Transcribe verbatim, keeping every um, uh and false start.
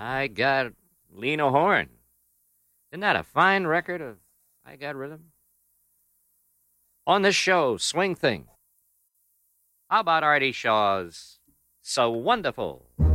I Got Lena Horne. Isn't that a fine record of I Got Rhythm? On this show, Swing Thing. How about Artie Shaw's So Wonderful?